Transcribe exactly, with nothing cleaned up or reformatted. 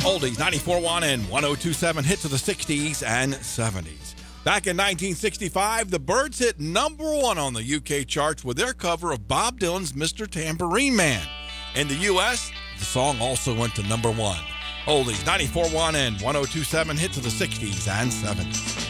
Oldies, ninety-four point one and one oh two point seven hits of the sixties and seventies. Back in nineteen sixty-five, the Byrds hit number one on the U K charts with their cover of Bob Dylan's Mister Tambourine Man. In the U S, the song also went to number one. Oldies, ninety-four point one and one oh two point seven hits of the sixties and seventies.